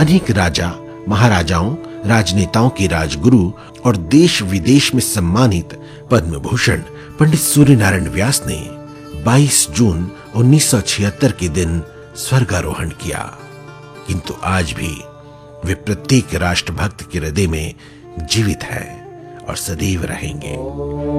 अनेक राजा, महाराजाओं, राजनेताओं के राजगुरु और देश विदेश में सम्मानित पद्म भूषण पंडित सूर्यनारायण व्यास ने 22 जून 1976 के दिन स्वर्गारोहण किया, किंतु आज भी वे प्रत्येक राष्ट्रभक्त के हृदय में जीवित हैं और सदैव रहेंगे।